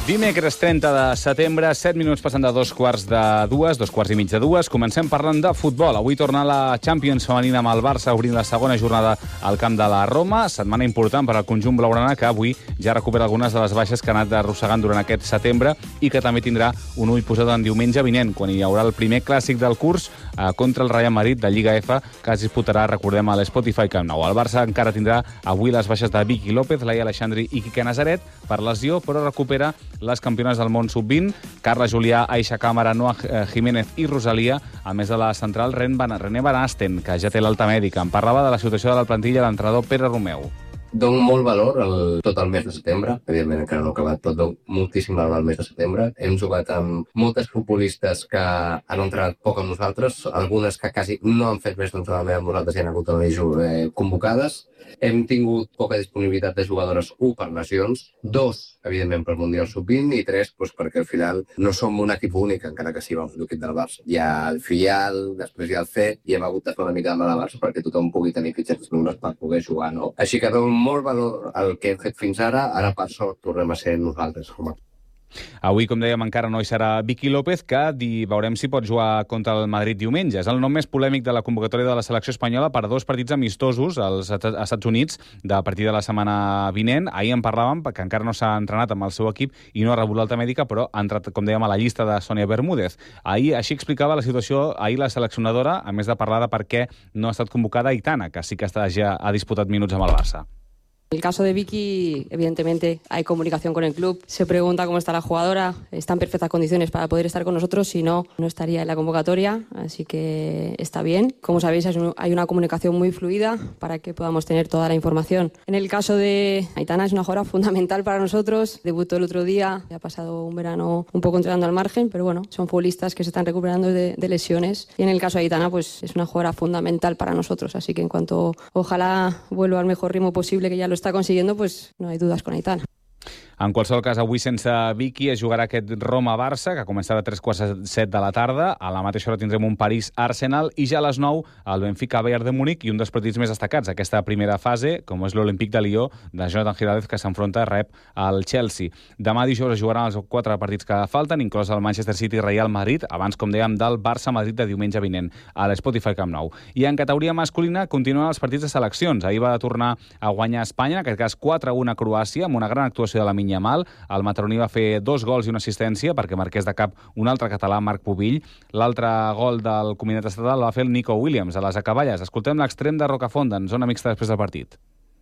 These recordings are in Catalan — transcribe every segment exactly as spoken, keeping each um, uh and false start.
Dimecres trenta de setembre, set minuts passant de dos quarts de dues, dos quarts i mig de dues. Comencem parlant de futbol. Avui torna la Champions femenina amb el Barça obrint la segona jornada al camp de la Roma. Setmana important per al conjunt blaugrana, que avui ja recupera algunes de les baixes que ha anat arrossegant durant aquest setembre i que també tindrà un ull posat en diumenge vinent, quan hi haurà el primer clàssic del curs eh, contra el Real Madrid de Lliga F, que es disputarà, recordem, a l'Spotify Camp Nou. El Barça encara tindrà avui les baixes de Vicky López, Laia Aleixandri i Quique Nazaret per lesió, però recupera les campiones del món sub vint, Carla Julià, Aixa Càmara, Noa Jiménez i Rosalia, a més de la central René Van Asten, que ja té l'alta mèdica. En parlava de la situació de la plantilla l'entrenador Pere Romeu. Dono molt valor al, tot el mes de setembre. Evidentment encara no ha acabat, però dono moltíssim valor al mes de setembre. Hem jugat amb moltes futbolistes que han entrenat poc amb nosaltres, algunes que quasi no han fet més d'entrenament amb nosaltres i han hagut de eh, convocades. Hem tingut poca disponibilitat de jugadores, u, per lesions, dos, evidentment, pel Mundial sub vint, i tres, doncs, perquè al final no som un equip únic, encara que sí, vamos, l'equip del Barça. Hi ha el filial, després hi ha el C, i hem hagut de fer una mica de malabars perquè tothom pugui tenir fitxes números per poder jugar, no? Així que dono molt valor al que hem fet fins ara, ara per sort tornem a ser nosaltres, home. Avui, com dèiem, encara no hi serà Vicky López, que di, veurem si pot jugar contra el Madrid diumenge. És el nom més polèmic de la convocatòria de la selecció espanyola per a dos partits amistosos als Estats Units de partir de la setmana vinent. Ahir en parlàvem, que encara no s'ha entrenat amb el seu equip i no ha rebut l'alta mèdica, però ha entrat, com dèiem, a la llista de Sònia Bermúdez. Ahir així explicava la situació ahir la seleccionadora, a més de parlar de per què no ha estat convocada Aitana, que sí que està, ja ha disputat minuts amb el Barça. En el caso de Vicky, evidentemente hay comunicación con el club. Se pregunta cómo está la jugadora. Está en perfectas condiciones para poder estar con nosotros. Si no, no estaría en la convocatoria. Así que está bien. Como sabéis, hay una comunicación muy fluida para que podamos tener toda la información. En el caso de Aitana, es una jugadora fundamental para nosotros. Debutó el otro día. Ha pasado un verano un poco entrenando al margen, pero bueno, son futbolistas que se están recuperando de, de lesiones. Y en el caso de Aitana, pues es una jugadora fundamental para nosotros. Así que en cuanto ojalá vuelva al mejor ritmo posible, que ya lo está consiguiendo, pues no hay dudas con Aitana. En qualsevol cas, avui sense Vicky es jugarà aquest Roma-Barça, que començarà a tres quarts de set de la tarda. A la mateixa hora tindrem un París-Arsenal i ja a les nou el Benfica-Bayern de Múnich i un dels partits més destacats d'aquesta primera fase, com és l'Olímpic de Lió de Jonathan Giraldez, que s'enfronta rep al Chelsea. Demà dijous es jugaran els quatre partits que falten, inclòs el Manchester City-Real Madrid, abans, com dèiem, del Barça-Madrid de diumenge vinent a l'Spotify Camp Nou. I en categoria masculina continuen els partits de seleccions. Ahir va tornar a guanyar Espanya, en aquest cas quatre a un a Croàcia, amb una gran actuació de la Yamal. El mataroní va fer dos gols i una assistència perquè marqués de cap un altre català, Marc Pubill. L'altre gol del combinat estatal va fer el Nico Williams a les acaballes. Escoltem l'extrem de Rocafont en zona mixta després del partit.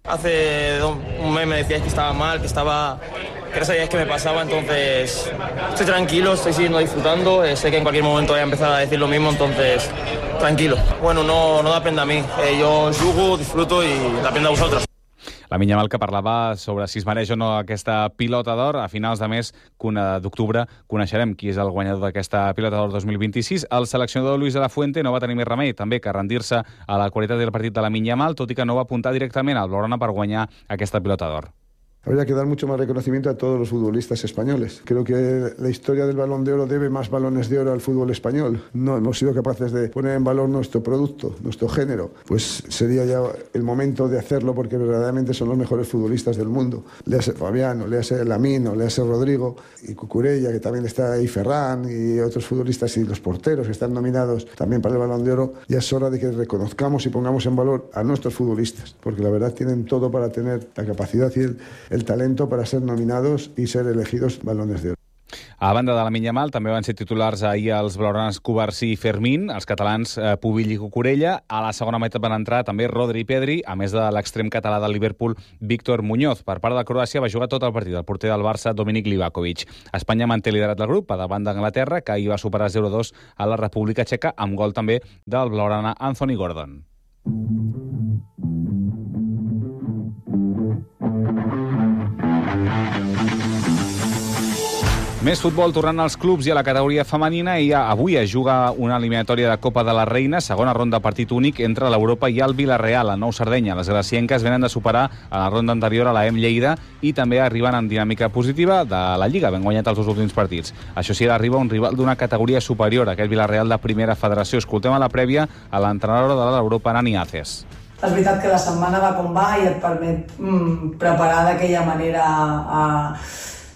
Hace un mes me decíais que estaba mal, que estaba, que no sabíais qué me pasaba, entonces estoy tranquilo, estoy siguiendo disfrutando, eh, sé que en cualquier momento voy a empezar a decir lo mismo, entonces tranquilo. Bueno, no, no depende a mí, eh, yo jugo, disfruto y depende a vosotros. La Yamal, que parlava sobre si es mereix o no aquesta pilota d'or. A finals de mes d'octubre coneixerem qui és el guanyador d'aquesta pilota d'or dos mil vint-i-sis. El seleccionador Luis de la Fuente no va tenir més remei també que rendir-se a la qualitat del partit de la Yamal, tot i que no va apuntar directament al Blaugrana per guanyar aquesta pilota d'or. Habría que dar mucho más reconocimiento a todos los futbolistas españoles. Creo que la historia del Balón de Oro debe más balones de oro al fútbol español. No hemos sido capaces de poner en valor nuestro producto, nuestro género. Pues sería ya el momento de hacerlo porque verdaderamente son los mejores futbolistas del mundo. Léase Fabiano, léase Lamino, léase Rodrigo y Cucurella, que también está ahí, Ferran y otros futbolistas y los porteros que están nominados también para el Balón de Oro. Ya es hora de que reconozcamos y pongamos en valor a nuestros futbolistas, porque la verdad tienen todo para tener la capacidad y el el talento para ser nominados y ser elegidos balones de oro. A banda de la Yamal, també van ser titulars ahir els blaugranes Cubarsí i Fermín, els catalans eh, Pubill i Cucurella. A la segona meitat van entrar també Rodri i Pedri, a més de l'extrem català del Liverpool, Víctor Muñoz. Per part de Croàcia va jugar tot el partit el porter del Barça, Dominik Livakovic. Espanya manté liderat del grup, a davant d'Anglaterra, que ahir va superar zero a dos a la República Txeca, amb gol també del blaugrana Anthony Gordon. Més futbol tornant als clubs i a la categoria femenina, i ja avui es juga una eliminatòria de Copa de la Reina, segona ronda partit únic entre l'Europa i el Villarreal, a Nou Sardenya. Les gracienques venen de superar a la ronda anterior a la E M Lleida i també arriben en dinàmica positiva de la Lliga, ben guanyat els dos últims partits. Això sí, arriba un rival d'una categoria superior, aquest Villarreal de primera federació. Escoltem a la prèvia a l'entrenadora de l'Europa, Nani Aces. És veritat que la setmana va com va i et permet mm, preparar d'aquella manera a...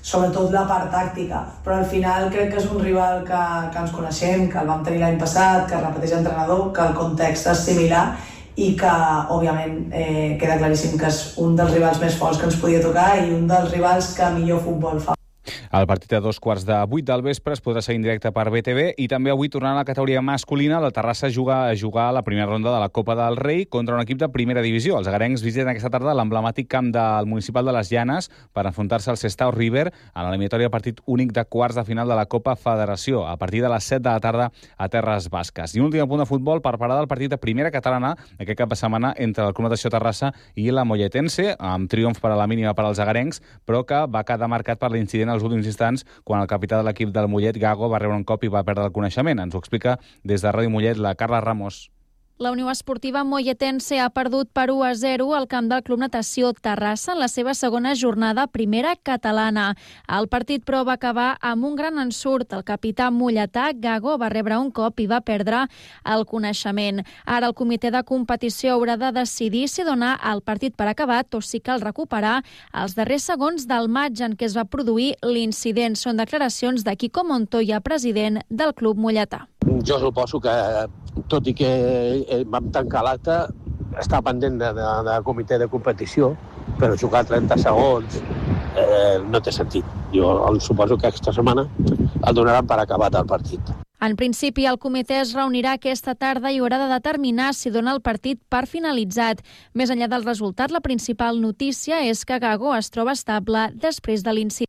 sobretot la part tàctica, però al final crec que és un rival que, que ens coneixem, que el vam tenir l'any passat, que repeteix entrenador, que el context és similar i que, òbviament, eh, queda claríssim que és un dels rivals més forts que ens podia tocar i un dels rivals que millor futbol fa. El partit a dos quarts de vuit del vespre es podrà seguir en directe per B T V i també avui tornant a la categoria masculina, la Terrassa juga a jugar la primera ronda de la Copa del Rei contra un equip de primera divisió. Els agarencs visiten aquesta tarda l'emblemàtic camp del municipal de les Llanes per enfrontar-se al Sestao River en l'eliminatòria partit únic de quarts de final de la Copa Federació a partir de les set de la tarda a Terres Basques. I un últim punt de futbol per parar del partit de primera catalana aquest cap de setmana entre el Club Natació Terrassa i la Molletense, amb triomf per a la mínima per als agarencs, però que va quedar marcat per l'incident als últims instants quan el capità de l'equip del Mollet, Gago, va rebre un cop i va perdre el coneixement. Ens ho explica des de Ràdio Mollet la Carla Ramos. La Unió Esportiva Molletense ha perdut per u a zero al camp del Club Natació Terrassa en la seva segona jornada primera catalana. El partit, però, va acabar amb un gran ensurt. El capità molletà, Gago, va rebre un cop i va perdre el coneixement. Ara el comitè de competició haurà de decidir si donar el partit per acabat o si cal recuperar els darrers segons del maig en què es va produir l'incident. Són declaracions de Quico Montoya, president del club molletà. Jo suposo que, tot i que vam tancar l'acte, està pendent de, de, de comitè de competició, però jugar trenta segons eh, no té sentit. Jo suposo que aquesta setmana el donaran per acabat el partit. En principi, el comitè es reunirà aquesta tarda i haurà de determinar si dona el partit per finalitzat. Més enllà del resultat, la principal notícia és que Gago es troba estable després de l'incident.